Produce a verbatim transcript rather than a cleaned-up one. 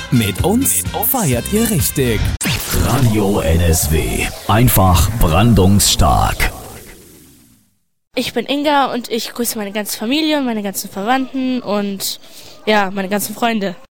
Mit uns feiert ihr richtig. Radio N S W. Einfach brandungsstark. Ich bin Inga und ich grüße meine ganze Familie und meine ganzen Verwandten und ja, meine ganzen Freunde.